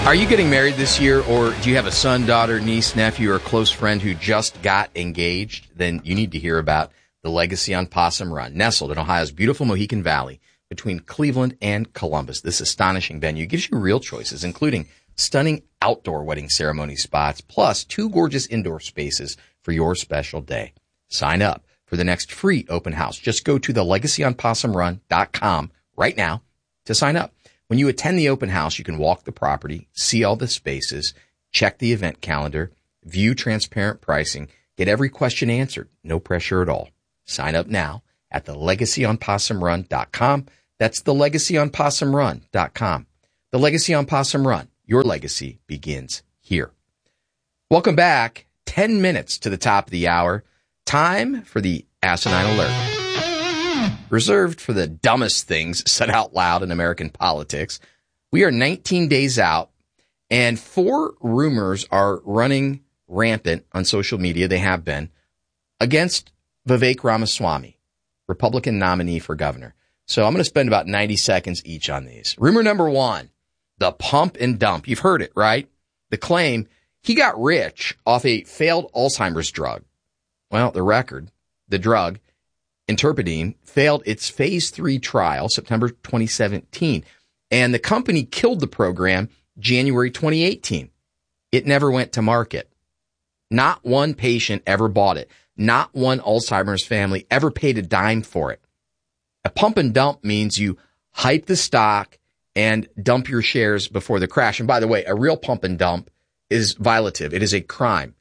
Are you getting married this year, or do you have a son, daughter, niece, nephew, or close friend who just got engaged? Then you need to hear about the Legacy on Possum Run, nestled in Ohio's beautiful Mohican Valley between Cleveland and Columbus. This astonishing venue gives you real choices, including stunning outdoor wedding ceremony spots, plus 2 gorgeous indoor spaces for your special day. Sign up for the next free open house. Just go to thelegacyonpossumrun.com right now to sign up. When you attend the open house, you can walk the property, see all the spaces, check the event calendar, view transparent pricing, get every question answered. No pressure at all. Sign up now at thelegacyonpossumrun.com. That's thelegacyonpossumrun.com. The Legacy on Possum Run. Your legacy begins here. Welcome back. 10 minutes to the top of the hour. Time for the Asinine Alert. Reserved for the dumbest things said out loud in American politics. We are 19 days out, and 4 rumors are running rampant on social media. They have been against Vivek Ramaswamy, Republican nominee for governor. So I'm going to spend about 90 seconds each on these. Rumor number 1, the pump and dump. You've heard it, right? The claim he got rich off a failed Alzheimer's drug. Well, the drug, Interpidine, failed its phase 3 trial September 2017, and the company killed the program January 2018. It never went to market. Not one patient ever bought it. Not one Alzheimer's family ever paid a dime for it. A pump and dump means you hype the stock and dump your shares before the crash. And by the way, a real pump and dump is violative. It is a crime.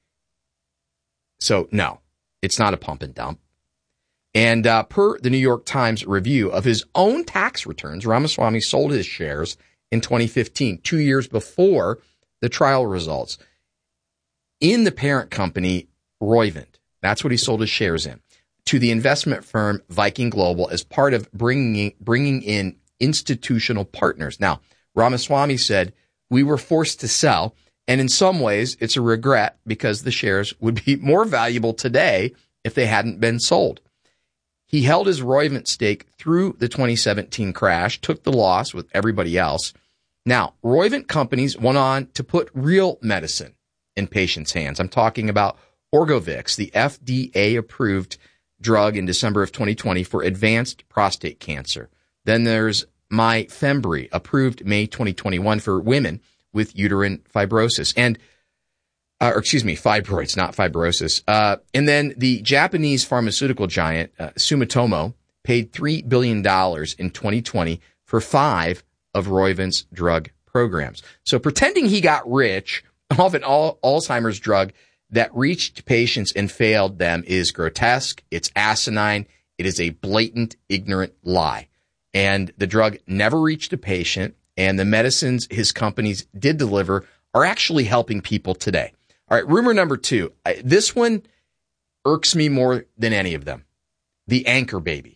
So no, it's not a pump and dump. And per the New York Times review of his own tax returns, Ramaswamy sold his shares in 2015, 2 years before the trial results, in the parent company, Roivant. That's what he sold his shares in, to the investment firm Viking Global as part of bringing in institutional partners. Now, Ramaswamy said, we were forced to sell, and in some ways it's a regret because the shares would be more valuable today if they hadn't been sold. He held his Roivant stake through the 2017 crash, took the loss with everybody else. Now, Roivant companies went on to put real medicine in patients' hands. I'm talking about Orgovyx, the FDA-approved drug in December of 2020 for advanced prostate cancer. Then there's Myfembree, approved May 2021 for women with uterine fibrosis. Fibroids, not fibrosis. And then the Japanese pharmaceutical giant, Sumitomo, paid $3 billion in 2020 for 5 of Roivant's drug programs. So pretending he got rich off an Alzheimer's drug that reached patients and failed them is grotesque. It's asinine. It is a blatant, ignorant lie. And the drug never reached a patient, and the medicines his companies did deliver are actually helping people today. All right, rumor number 2. This one irks me more than any of them. The anchor baby.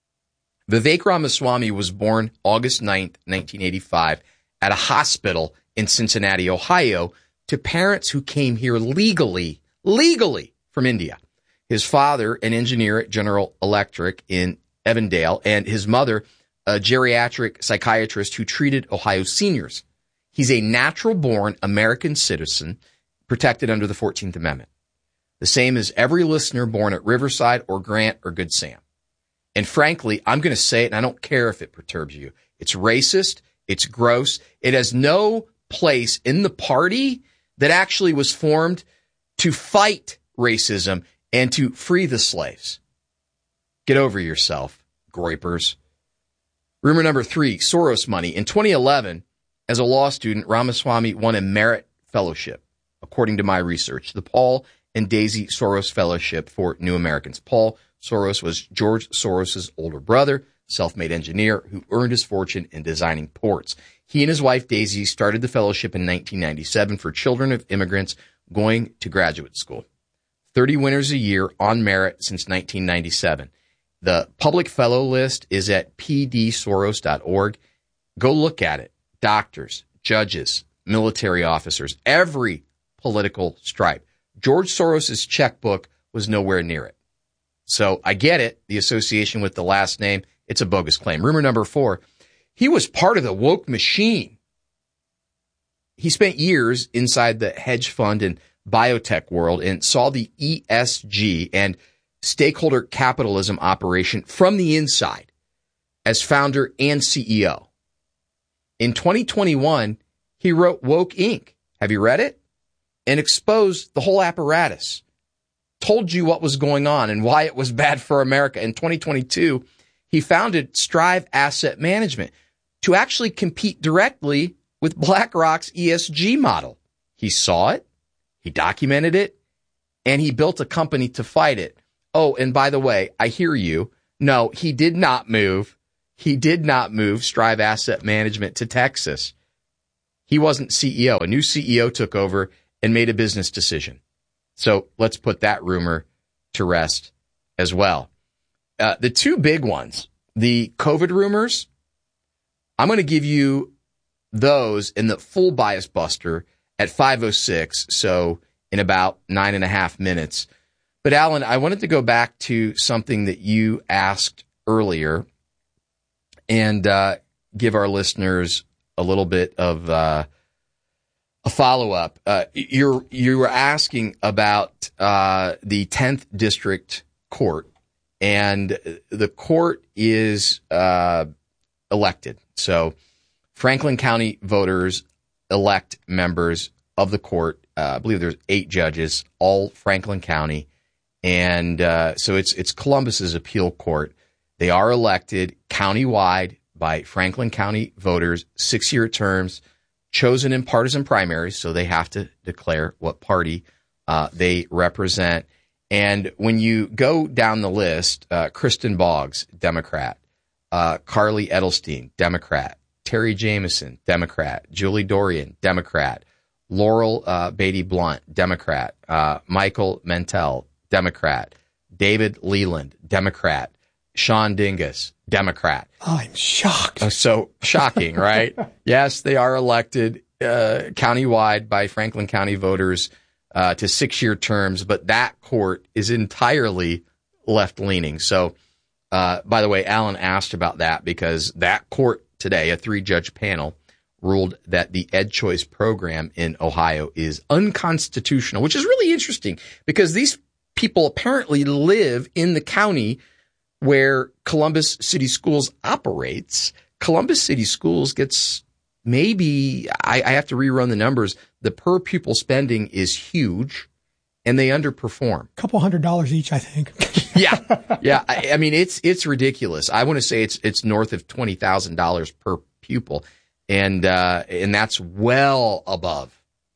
Vivek Ramaswamy was born August 9th, 1985, at a hospital in Cincinnati, Ohio, to parents who came here legally from India. His father, an engineer at General Electric in Evandale, and his mother, a geriatric psychiatrist who treated Ohio seniors. He's a natural-born American citizen protected under the 14th Amendment. The same as every listener born at Riverside or Grant or Good Sam. And frankly, I'm going to say it, and I don't care if it perturbs you. It's racist. It's gross. It has no place in the party that actually was formed to fight racism and to free the slaves. Get over yourself, groypers. Rumor number 3, Soros money. In 2011, as a law student, Ramaswamy won a merit fellowship, according to my research, the Paul and Daisy Soros Fellowship for New Americans. Paul Soros was George Soros's older brother, self-made engineer who earned his fortune in designing ports. He and his wife Daisy started the fellowship in 1997 for children of immigrants going to graduate school. 30 winners a year on merit since 1997. The public fellow list is at pdsoros.org. Go look at it. Doctors, judges, military officers, every political stripe. George Soros's checkbook was nowhere near it. So I get it, the association with the last name. It's a bogus claim. Rumor number 4, he was part of the woke machine. he spent years inside the hedge fund and biotech world and saw the ESG and stakeholder capitalism operation from the inside as founder and CEO. In 2021, he wrote Woke Inc. Have you read it? And exposed the whole apparatus. Told you what was going on and why it was bad for America. In 2022, he founded Strive Asset Management to actually compete directly with BlackRock's ESG model. He saw it, he documented it, and he built a company to fight it. Oh, and by the way, I hear you. No, he did not move. He did not move Strive Asset Management to Texas. He wasn't CEO. A new CEO took over and made a business decision. So let's put that rumor to rest as well. The two big ones, the COVID rumors, I'm going to give you those in the full bias buster at 5:06, so in about 9.5 minutes. But Alan, I wanted to go back to something that you asked earlier and give our listeners a little bit of a follow-up. You were asking about the 10th District Court, and the court is elected. So Franklin County voters elect members of the court. I believe there's 8 judges, all Franklin County. And so it's Columbus's appeal court. They are elected countywide by Franklin County voters, 6-year terms, chosen in partisan primaries, so they have to declare what party they represent. And when you go down the list, Kristen Boggs, Democrat, Carly Edelstein, Democrat, Terry Jameson, Democrat, Julie Dorian, Democrat, Laurel Beatty Blunt, Democrat, Michael Mentel, Democrat, David Leland, Democrat, Sean Dingus, Democrat. I'm shocked. So shocking, right? Yes, they are elected countywide by Franklin County voters to 6-year terms, but that court is entirely left-leaning. So, by the way, Alan asked about that because that court today, a 3-judge panel, ruled that the EdChoice program in Ohio is unconstitutional, which is really interesting because these people apparently live in the county where Columbus City Schools operates. Columbus City Schools gets maybe, I have to rerun the numbers, the per pupil spending is huge and they underperform. A couple $100 each, I think. Yeah. I mean, it's ridiculous. I want to say it's north of $20,000 per pupil. And that's well above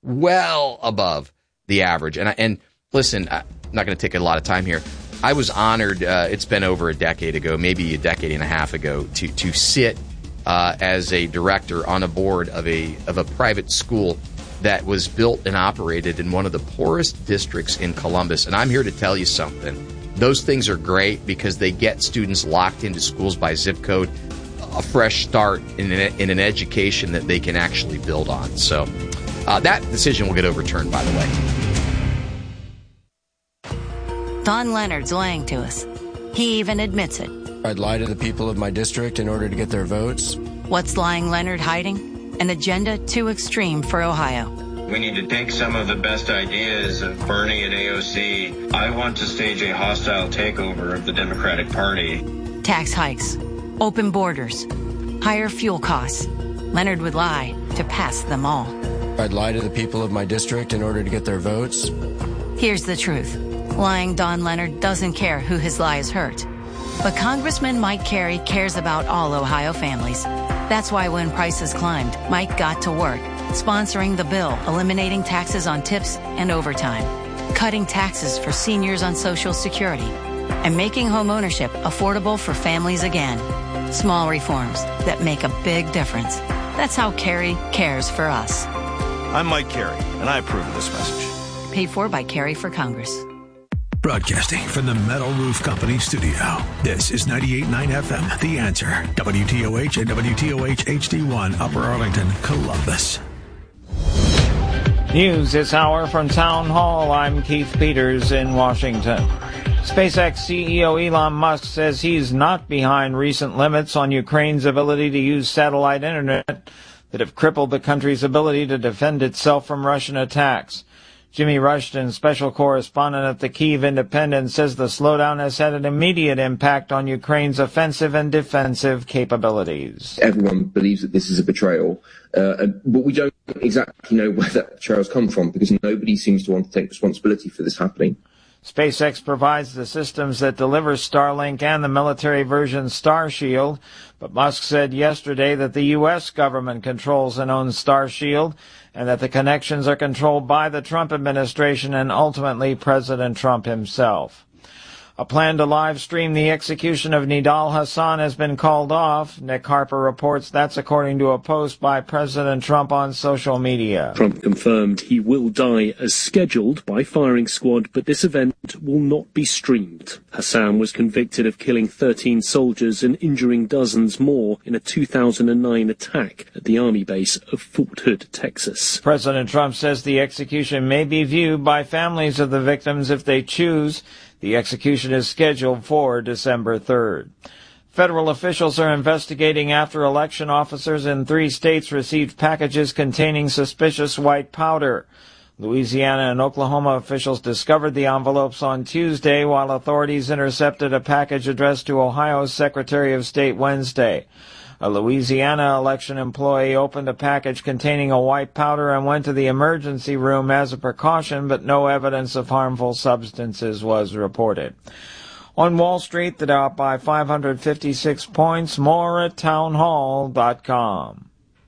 the average. And listen, I'm not going to take a lot of time here. I was honored. It's been over a decade ago, maybe a decade and a half ago, to sit as a director on a board of a private school that was built and operated in one of the poorest districts in Columbus. And I'm here to tell you something. Those things are great because they get students locked into schools by zip code, a fresh start in an education that they can actually build on. So that decision will get overturned, by the way. Don Leonard's lying to us. He even admits it. I'd lie to the people of my district in order to get their votes. What's lying Leonard hiding? An agenda too extreme for Ohio. We need to take some of the best ideas of Bernie at AOC. I want to stage a hostile takeover of the Democratic Party. Tax hikes, open borders, higher fuel costs. Leonard would lie to pass them all. I'd lie to the people of my district in order to get their votes. Here's the truth. Lying Don Leonard doesn't care who his lies hurt. But Congressman Mike Carey cares about all Ohio families. That's why when prices climbed, Mike got to work, sponsoring the bill eliminating taxes on tips and overtime, cutting taxes for seniors on Social Security, and making home ownership affordable for families again. Small reforms that make a big difference. That's how Carey cares for us. I'm Mike Carey, and I approve of this message. Paid for by Carey for Congress. Broadcasting from the Metal Roof Company studio. This is 98.9 FM, The Answer. WTOH and WTOH HD1, Upper Arlington, Columbus. News this hour from Town Hall. I'm Keith Peters in Washington. SpaceX CEO Elon Musk says he's not behind recent limits on Ukraine's ability to use satellite internet. that have crippled the country's ability to defend itself from Russian attacks. Jimmy Rushton, special correspondent at the Kyiv Independent, says the slowdown has had an immediate impact on Ukraine's offensive and defensive capabilities. Everyone believes that this is a betrayal, but we don't exactly know where that betrayal's come from because nobody seems to want to take responsibility for this happening. SpaceX provides the systems that deliver Starlink and the military version Starshield, but Musk said yesterday that the U.S. government controls and owns Starshield, and that the connections are controlled by the Trump administration and ultimately President Trump himself. A plan to live stream the execution of Nidal Hasan has been called off. Nick Harper reports that's according to a post by President Trump on social media. Trump confirmed he will die as scheduled by firing squad, but this event will not be streamed. Hassan was convicted of killing 13 soldiers and injuring dozens more in a 2009 attack at the Army base of Fort Hood, Texas. President Trump says the execution may be viewed by families of the victims if they choose. The execution is scheduled for December 3rd. Federal officials are investigating after election officers in 3 states received packages containing suspicious white powder. Louisiana and Oklahoma officials discovered the envelopes on Tuesday, while authorities intercepted a package addressed to Ohio's Secretary of State Wednesday. A Louisiana election employee opened a package containing a white powder and went to the emergency room as a precaution, but no evidence of harmful substances was reported. On Wall Street, the Dow up by 556 points. More at townhall.com.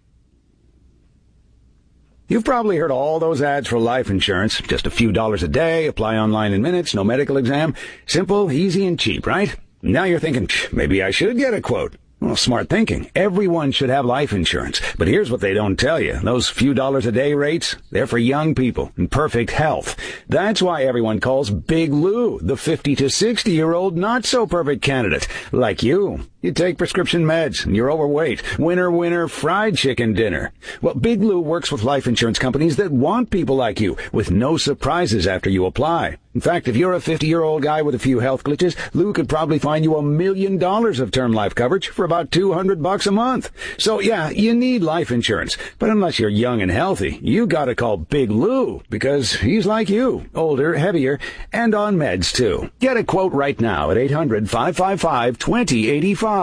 You've probably heard all those ads for life insurance. Just a few dollars a day, apply online in minutes, no medical exam. Simple, easy, and cheap, right? Now you're thinking, maybe I should get a quote. Well, smart thinking. Everyone should have life insurance. But here's what they don't tell you. Those few dollars a day rates, they're for young people in perfect health. That's why everyone calls Big Lou the 50 to 60-year-old not-so-perfect candidate. Like you. You take prescription meds, and you're overweight. Winner, winner, fried chicken dinner. Well, Big Lou works with life insurance companies that want people like you, with no surprises after you apply. In fact, if you're a 50-year-old guy with a few health glitches, Lou could probably find you $1 million of term life coverage for about $200 a month. So yeah, you need life insurance. But unless you're young and healthy, you gotta call Big Lou, because he's like you, older, heavier, and on meds too. Get a quote right now at 800-555-2085.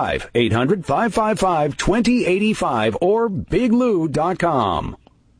800-555-2085 or biglou.com.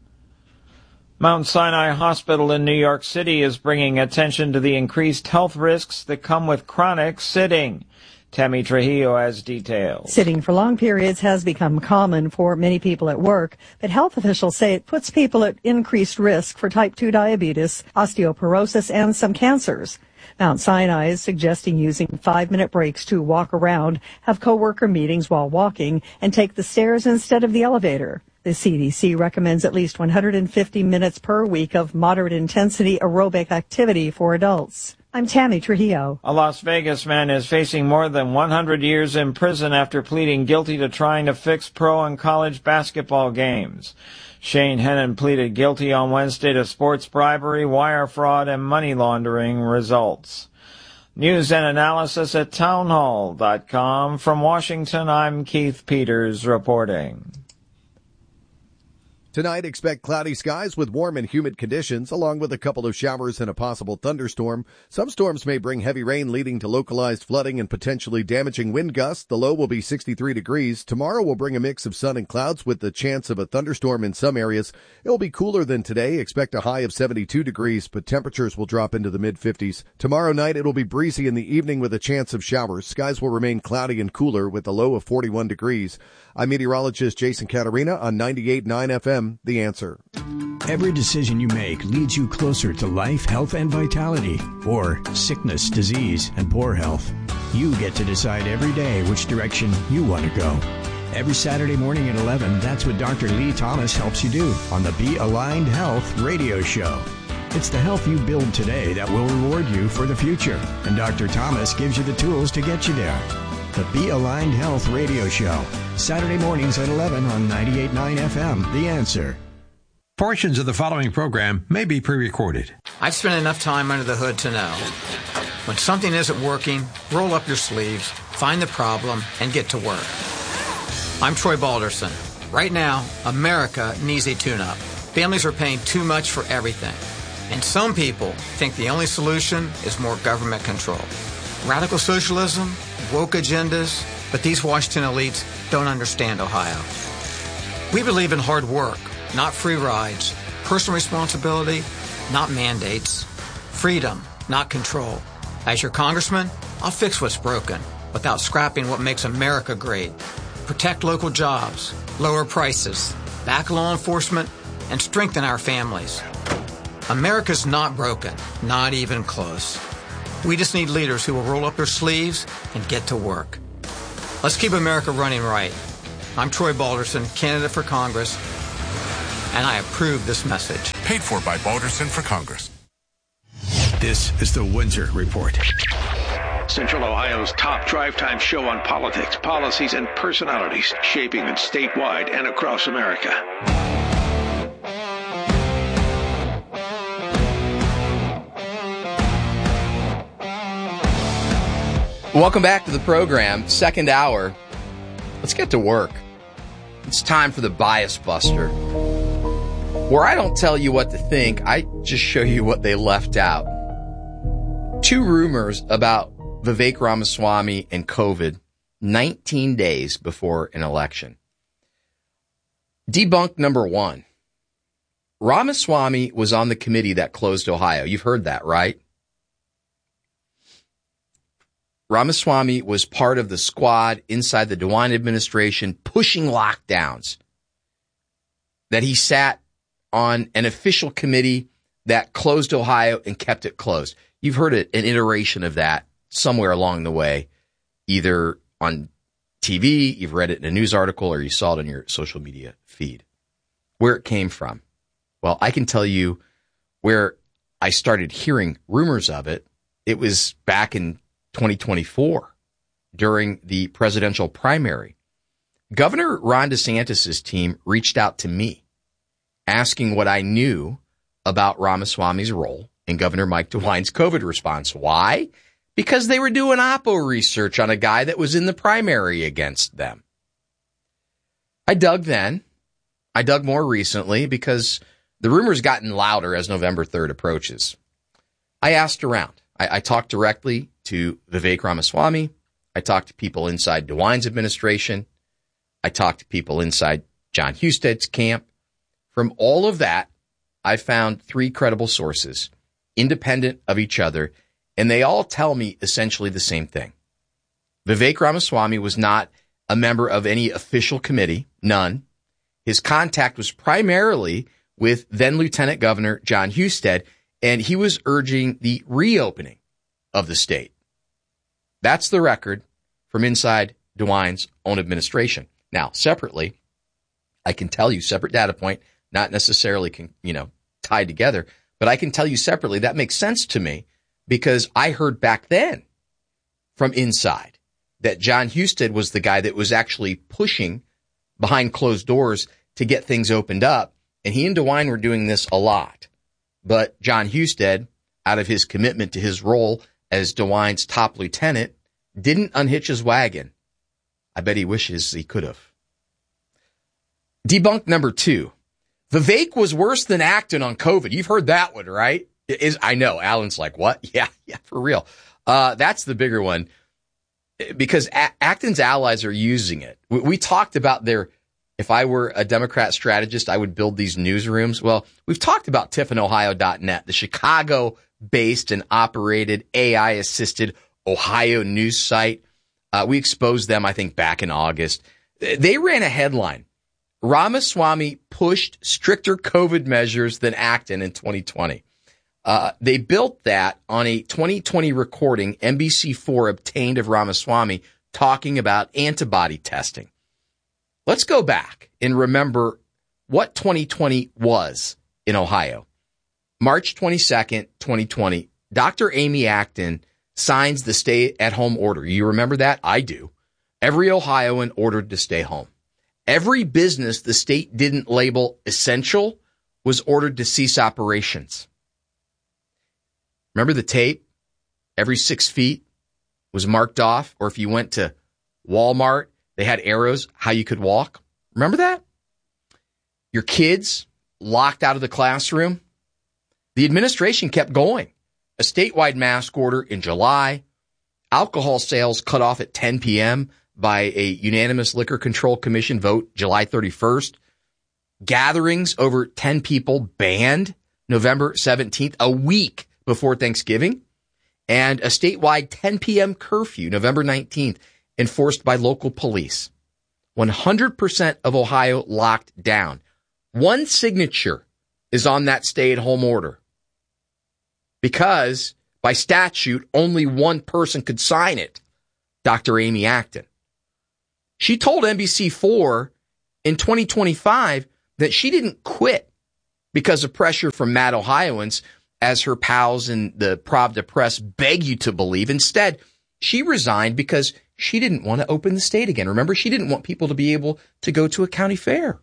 Mount Sinai Hospital in New York City is bringing attention to the increased health risks that come with chronic sitting. Tammy Trujillo has details. Sitting for long periods has become common for many people at work, but health officials say it puts people at increased risk for type 2 diabetes, osteoporosis, and some cancers. Mount Sinai is suggesting using 5-minute breaks to walk around, have coworker meetings while walking, and take the stairs instead of the elevator. The CDC recommends at least 150 minutes per week of moderate intensity aerobic activity for adults. I'm Tammy Trujillo. A Las Vegas man is facing more than 100 years in prison after pleading guilty to trying to fix pro and college basketball games. Shane Hennon pleaded guilty on Wednesday to sports bribery, wire fraud, and money laundering results. News and analysis at townhall.com. From Washington, I'm Keith Peters reporting. Tonight, expect cloudy skies with warm and humid conditions, along with a couple of showers and a possible thunderstorm. Some storms may bring heavy rain, leading to localized flooding and potentially damaging wind gusts. The low will be 63 degrees. Tomorrow will bring a mix of sun and clouds with the chance of a thunderstorm in some areas. It will be cooler than today. Expect a high of 72 degrees, but temperatures will drop into the mid-50s. Tomorrow night, it will be breezy in the evening with a chance of showers. Skies will remain cloudy and cooler with a low of 41 degrees. I'm meteorologist Jason Caterina on 98.9 FM. The Answer. Every decision you make leads you closer to life, health, and vitality, or sickness, disease, and poor health. You get to decide every day which direction you want to go. Every Saturday morning at 11, that's what Dr. Lee Thomas helps you do on the Be Aligned Health radio show. It's the health you build today that will reward you for the future, and Dr. Thomas gives you the tools to get you there. The Be Aligned Health radio show, Saturday mornings at 11 on 98.9 FM, The Answer. Portions of the following program may be pre-recorded. I've spent enough time under the hood to know when something isn't working, roll up your sleeves, find the problem, and get to work. I'm Troy Balderson. Right now, America needs a tune-up. Families are paying too much for everything. And some people think the only solution is more government control. Radical socialism, woke agendas, but these Washington elites don't understand Ohio. We believe in hard work, not free rides, personal responsibility, not mandates, freedom, not control. As your congressman, I'll fix what's broken without scrapping what makes America great. Protect local jobs, lower prices, back law enforcement, and strengthen our families. America's not broken, not even close. We just need leaders who will roll up their sleeves and get to work. Let's keep America running right. I'm Troy Balderson, candidate for Congress, and I approve this message. Paid for by Balderson for Congress. This is the Windsor Report. Central Ohio's top drive time show on politics, policies, and personalities shaping it statewide and across America. Welcome back to the program. Second hour. Let's get to work. It's time for the Bias Buster, where I don't tell you what to think. I just show you what they left out. 2 rumors about Vivek Ramaswamy and COVID 19 days before an election. Debunk number 1. Ramaswamy was on the committee that closed Ohio. You've heard that, right? Ramaswamy was part of the squad inside the DeWine administration pushing lockdowns. That he sat on an official committee that closed Ohio and kept it closed. You've heard an iteration of that somewhere along the way, either on TV, you've read it in a news article, or you saw it on your social media feed. Where it came from. Well, I can tell you where I started hearing rumors of it. It was back in 2024 during the presidential primary. Governor Ron DeSantis' team reached out to me asking what I knew about Ramaswamy's role in Governor Mike DeWine's COVID response. Why? Because they were doing Oppo research on a guy that was in the primary against them. I dug then. I dug more recently because the rumors gotten louder as November 3rd approaches. I asked around. I talked directly to Vivek Ramaswamy. I talked to people inside DeWine's administration. I talked to people inside John Husted's camp. From all of that, I found 3 credible sources, independent of each other, and they all tell me essentially the same thing. Vivek Ramaswamy was not a member of any official committee, none. His contact was primarily with then Lieutenant Governor John Husted, and he was urging the reopening of the state. That's the record from inside DeWine's own administration. Now, separately, I can tell you, separate data point, not necessarily tied together, but I can tell you separately that makes sense to me because I heard back then from inside that John Husted was the guy that was actually pushing behind closed doors to get things opened up, and he and DeWine were doing this a lot. But John Husted, out of his commitment to his role as DeWine's top lieutenant, didn't unhitch his wagon. I bet he wishes he could have. Debunk number 2. Vivek was worse than Acton on COVID. You've heard that one, right? I know. Alan's like, what? Yeah, for real. That's the bigger one because Acton's allies are using it. We talked about if I were a Democrat strategist, I would build these newsrooms. Well, we've talked about TiffinOhio.net, the Chicago-based and operated AI-assisted Ohio news site. We exposed them, I think, back in August. They ran a headline. Ramaswamy pushed stricter COVID measures than Acton in 2020. They built that on a 2020 recording NBC4 obtained of Ramaswamy talking about antibody testing. Let's go back and remember what 2020 was in Ohio. March 22nd, 2020, Dr. Amy Acton signs the stay-at-home order. You remember that? I do. Every Ohioan ordered to stay home. Every business the state didn't label essential was ordered to cease operations. Remember the tape? Every 6 feet was marked off, or if you went to Walmart, they had arrows how you could walk. Remember that? your kids locked out of the classroom. The administration kept going. A statewide mask order in July, alcohol sales cut off at 10 p.m. by a unanimous Liquor Control Commission vote July 31st. Gatherings over 10 people banned November 17th, a week before Thanksgiving. And a statewide 10 p.m. curfew November 19th enforced by local police. 100% of Ohio locked down. One signature is on that stay-at-home order because by statute, only one person could sign it, Dr. Amy Acton. She told NBC4 in 2025 that she didn't quit because of pressure from mad Ohioans, as her pals in the Pravda press beg you to believe. Instead, she resigned because she didn't want to open the state again. Remember, she didn't want people to be able to go to a county fair.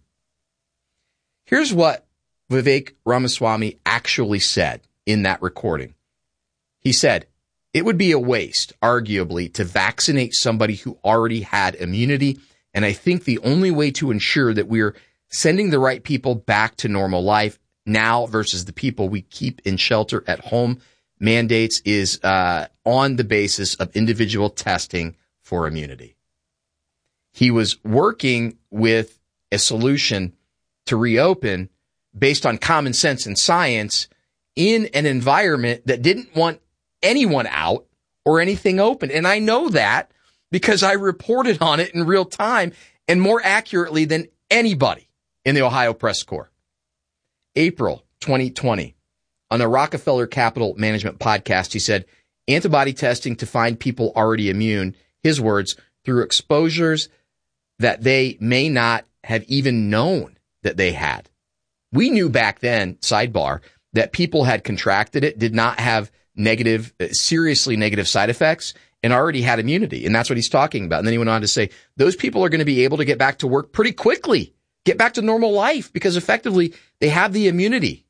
Here's what Vivek Ramaswamy actually said in that recording. He said, it would be a waste, arguably, to vaccinate somebody who already had immunity. And I think the only way to ensure that we're sending the right people back to normal life now versus the people we keep in shelter at home mandates is on the basis of individual testing for immunity. He was working with a solution to reopen based on common sense and science in an environment that didn't want anyone out or anything open. And I know that because I reported on it in real time and more accurately than anybody in the Ohio Press Corps. April 2020, on the Rockefeller Capital Management podcast, he said, antibody testing to find people already immune, his words, through exposures that they may not have even known that they had. We knew back then, sidebar, that people had contracted it, did not have seriously negative side effects, and already had immunity. And that's what he's talking about. And then he went on to say, those people are going to be able to get back to work pretty quickly, get back to normal life, because effectively they have the immunity.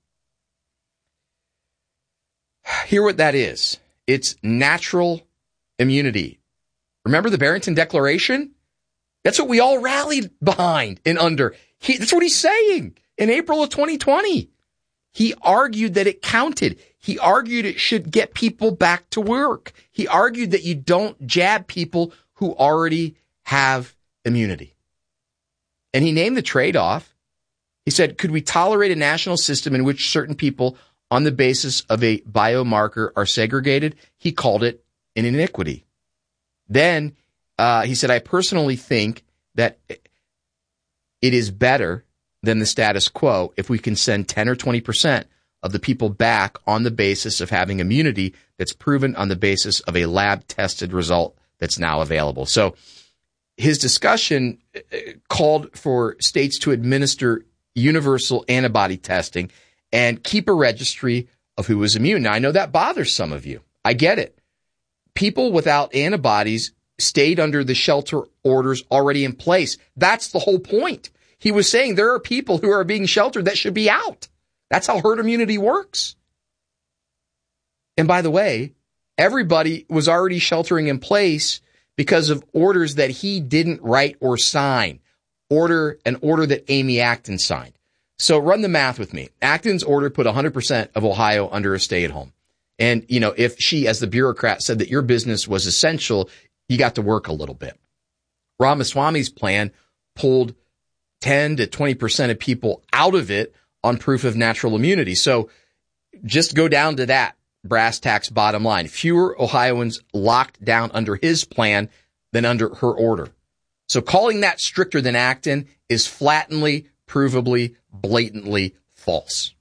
Hear what that is. It's natural immunity. Remember the Barrington Declaration? That's what we all rallied behind and under. That's what he's saying in April of 2020. He argued that it counted. He argued it should get people back to work. He argued that you don't jab people who already have immunity. And he named the trade-off. He said, could we tolerate a national system in which certain people on the basis of a biomarker are segregated? He called it an iniquity. Then he said, I personally think that it is better than the status quo if we can send 10 or 20% of the people back on the basis of having immunity that's proven on the basis of a lab-tested result that's now available. So his discussion called for states to administer universal antibody testing and keep a registry of who is immune. Now, I know that bothers some of you. I get it. People without antibodies stayed under the shelter orders already in place. That's the whole point. He was saying there are people who are being sheltered that should be out. That's how herd immunity works. And by the way, everybody was already sheltering in place because of orders that he didn't write or sign. An order that Amy Acton signed. So run the math with me. Acton's order put 100% of Ohio under a stay-at-home. And, if she, as the bureaucrat, said that your business was essential, you got to work a little bit. Ramaswamy's plan pulled 10 to 20% of people out of it on proof of natural immunity. So just go down to that brass tacks bottom line. Fewer Ohioans locked down under his plan than under her order. So calling that stricter than Acton is flatly, provably, blatantly false.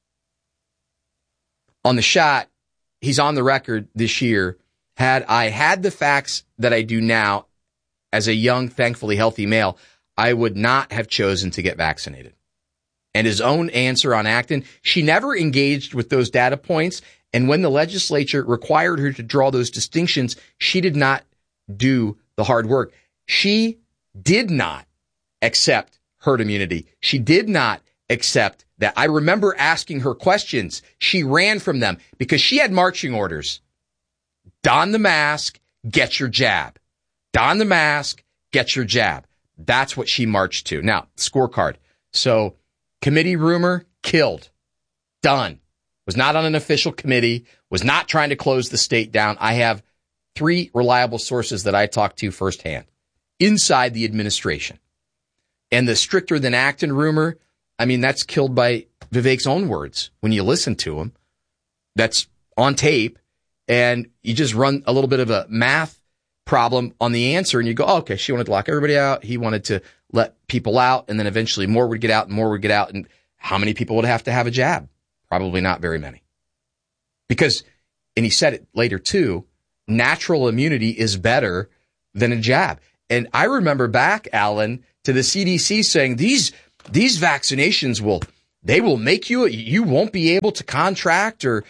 On the shot, he's on the record this year. Had I had the facts that I do now as a young, thankfully healthy male, I would not have chosen to get vaccinated. And his own answer on Acton, she never engaged with those data points. And when the legislature required her to draw those distinctions, she did not do the hard work. She did not accept herd immunity. She did not accept that. I remember asking her questions. She ran from them because she had marching orders. Don the mask, get your jab. Don the mask, get your jab. That's what she marched to. Now, scorecard. So Committee rumor, killed. Done. Was not on an official committee, was not trying to close the state down. I have 3 reliable sources that I talked to firsthand inside the administration. And the stricter than Acton rumor, I mean, that's killed by Vivek's own words. When you listen to him, that's on tape, and you just run a little bit of a math problem on the answer, and you go, oh, okay, she wanted to lock everybody out. He wanted to let people out, and then eventually more would get out and more would get out. And how many people would have to have a jab? Probably not very many. Because, and he said it later too, natural immunity is better than a jab. And I remember back, Alan, to the CDC saying these vaccinations will make you won't be able to contract or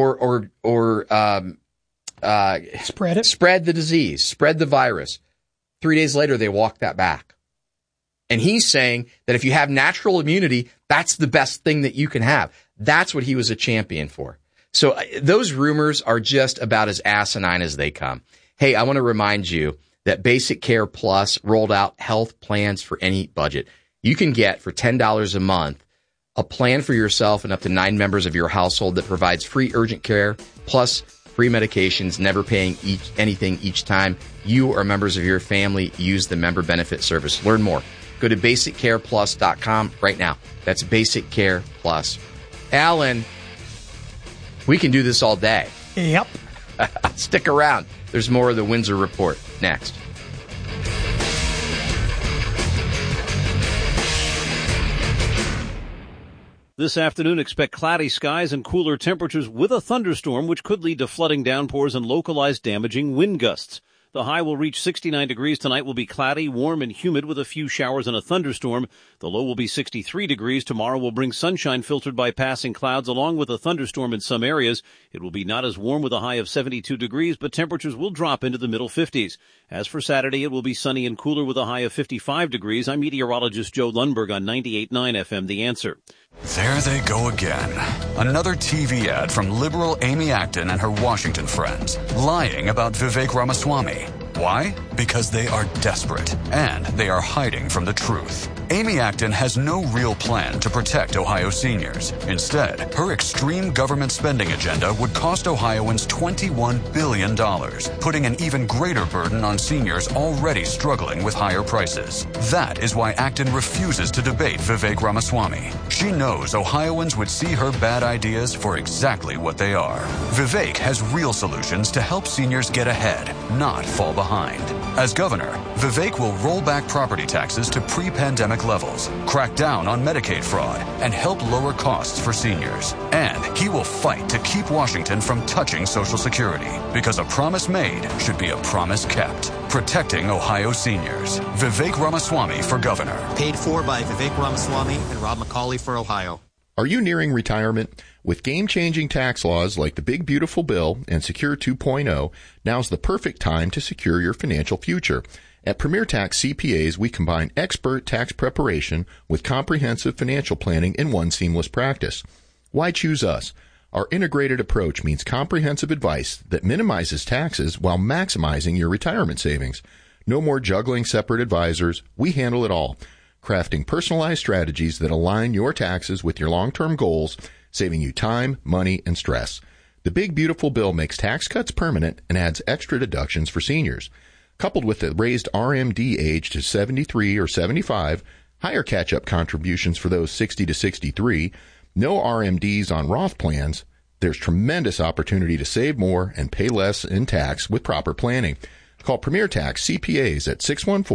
spread the disease, spread the virus. 3 days later, they walked that back. And he's saying that if you have natural immunity, that's the best thing that you can have. That's what he was a champion for. So those rumors are just about as asinine as they come. Hey, I want to remind you that Basic Care Plus rolled out health plans for any budget. You can get for $10 a month a plan for yourself and up to 9 members of your household that provides free urgent care plus free medications, never paying anything each time you or members of your family use the member benefit service. Learn more. Go to BasicCarePlus.com right now. That's Basic Care Plus. Alan, we can do this all day. Yep. Stick around. There's more of the Windsor Report next. This afternoon, expect cloudy skies and cooler temperatures with a thunderstorm, which could lead to flooding, downpours, and localized damaging wind gusts. The high will reach 69 degrees. Tonight will be cloudy, warm, and humid with a few showers and a thunderstorm. The low will be 63 degrees. Tomorrow will bring sunshine filtered by passing clouds along with a thunderstorm in some areas. It will be not as warm with a high of 72 degrees, but temperatures will drop into the middle 50s. As for Saturday, it will be sunny and cooler with a high of 55 degrees. I'm meteorologist Joe Lundberg on 98.9 FM, The Answer. There they go again. Another TV ad from liberal Amy Acton and her Washington friends, lying about Vivek Ramaswamy. Why? Because they are desperate, and they are hiding from the truth. Amy Acton has no real plan to protect Ohio seniors. Instead, her extreme government spending agenda would cost Ohioans $21 billion, putting an even greater burden on seniors already struggling with higher prices. That is why Acton refuses to debate Vivek Ramaswamy. She knows Ohioans would see her bad ideas for exactly what they are. Vivek has real solutions to help seniors get ahead, not fall behind. As governor, Vivek will roll back property taxes to pre-pandemic levels, crack down on Medicaid fraud, and help lower costs for seniors. And he will fight to keep Washington from touching Social Security, because a promise made should be a promise kept. Protecting Ohio seniors. Vivek Ramaswamy for governor. Paid for by Vivek Ramaswamy and Rob McCauley for Ohio. Are you nearing retirement? With game-changing tax laws like the Big Beautiful Bill and Secure 2.0, now's the perfect time to secure your financial future. At Premier Tax CPAs, we combine expert tax preparation with comprehensive financial planning in one seamless practice. Why choose us? Our integrated approach means comprehensive advice that minimizes taxes while maximizing your retirement savings. No more juggling separate advisors. We handle it all, crafting personalized strategies that align your taxes with your long-term goals, saving you time, money, and stress. The Big Beautiful Bill makes tax cuts permanent and adds extra deductions for seniors. Coupled with the raised RMD age to 73 or 75, higher catch-up contributions for those 60 to 63, no RMDs on Roth plans, there's tremendous opportunity to save more and pay less in tax with proper planning. Call Premier Tax CPAs at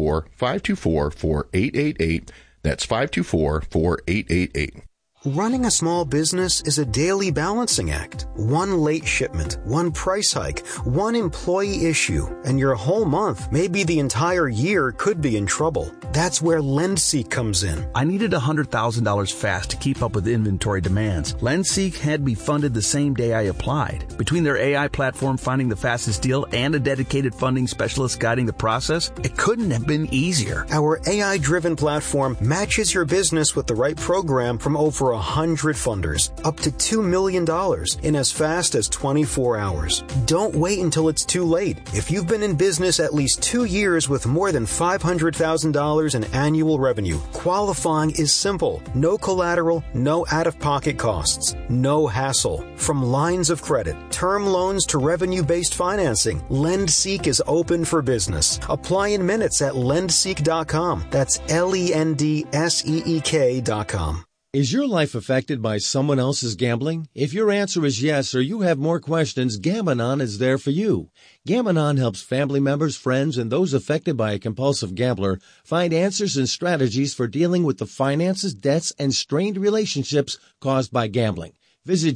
614-524-4888. That's 524-4888. Running a small business is a daily balancing act. One late shipment, one price hike, one employee issue, and your whole month, maybe the entire year, could be in trouble. That's where LendSeek comes in. I needed $100,000 fast to keep up with inventory demands. LendSeek had me funded the same day I applied. Between their AI platform finding the fastest deal and a dedicated funding specialist guiding the process, it couldn't have been easier. Our AI-driven platform matches your business with the right program from over for 100 funders, up to $2 million in as fast as 24 hours. Don't wait until it's too late. If you've been in business at least 2 years with more than $500,000 in annual revenue, qualifying is simple. No collateral, no out-of-pocket costs, no hassle. From lines of credit, term loans to revenue-based financing, LendSeek is open for business. Apply in minutes at lendseek.com. That's LENDSEEK.com. Is your life affected by someone else's gambling? If your answer is yes or you have more questions, Gam-Anon is there for you. Gam-Anon helps family members, friends, and those affected by a compulsive gambler find answers and strategies for dealing with the finances, debts, and strained relationships caused by gambling. Visit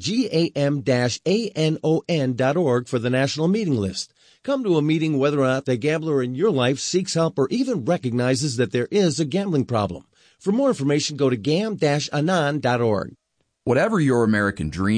gam-anon.org for the national meeting list. Come to a meeting whether or not the gambler in your life seeks help or even recognizes that there is a gambling problem. For more information, go to gam-anon.org. Whatever your American dream